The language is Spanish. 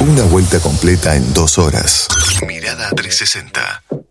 Una vuelta completa en 2 horas. Mirada 360.